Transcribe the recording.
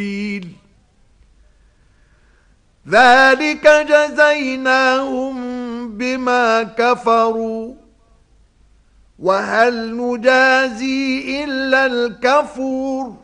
ذلك جزيناهم بما كفروا وهل نجازي إلا الكفور